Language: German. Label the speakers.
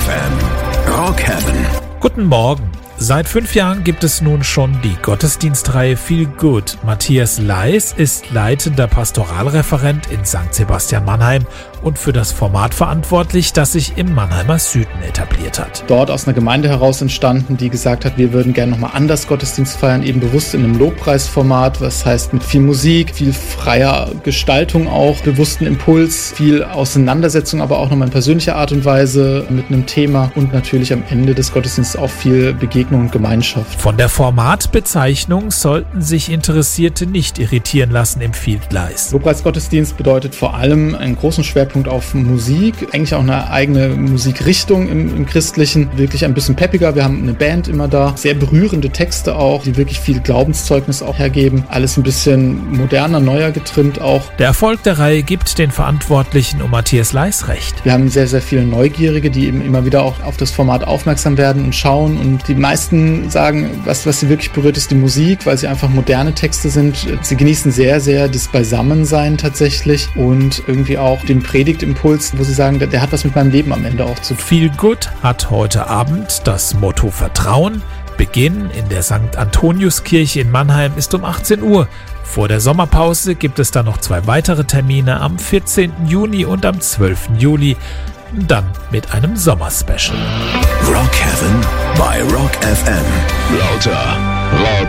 Speaker 1: FM. Rock Heaven.
Speaker 2: Guten Morgen. Seit 5 Jahren gibt es nun schon die Gottesdienstreihe Feel Good. Matthias Leis ist leitender Pastoralreferent in St. Sebastian Mannheim und für das Format verantwortlich, das sich im Mannheimer Süden etabliert hat.
Speaker 3: Dort aus einer Gemeinde heraus entstanden, die gesagt hat, wir würden gerne nochmal anders Gottesdienst feiern, eben bewusst in einem Lobpreisformat, was heißt mit viel Musik, viel freier Gestaltung auch, bewussten Impuls, viel Auseinandersetzung, aber auch nochmal in persönlicher Art und Weise mit einem Thema und natürlich am Ende des Gottesdienstes auch viel Begegnung und Gemeinschaft.
Speaker 2: Von der Formatbezeichnung sollten sich Interessierte nicht irritieren lassen, empfiehlt Leis.
Speaker 3: Lobpreisgottesdienst bedeutet vor allem einen großen Schwerpunkt auf Musik, eigentlich auch eine eigene Musikrichtung im Christlichen, wirklich ein bisschen peppiger. Wir haben eine Band immer da, sehr berührende Texte auch, die wirklich viel Glaubenszeugnis auch hergeben. Alles ein bisschen moderner, neuer getrimmt auch.
Speaker 2: Der Erfolg der Reihe gibt den Verantwortlichen um Matthias Leis recht.
Speaker 3: Wir haben sehr, sehr viele Neugierige, die eben immer wieder auch auf das Format aufmerksam werden und schauen, und die meisten sagen, was sie wirklich berührt, ist die Musik, weil sie einfach moderne Texte sind. Sie genießen sehr, sehr das Beisammensein tatsächlich und irgendwie auch den Predigtimpuls, wo sie sagen, der hat was mit meinem Leben am Ende auch zu tun.
Speaker 2: Feel Good hat heute Abend das Motto Vertrauen. Beginn in der St. Antoniuskirche in Mannheim ist um 18 Uhr. Vor der Sommerpause gibt es dann noch 2 weitere Termine am 14. Juni und am 12. Juli. Dann mit einem Sommerspecial.
Speaker 1: Rock Heaven bei Rock FM. Lauter, laut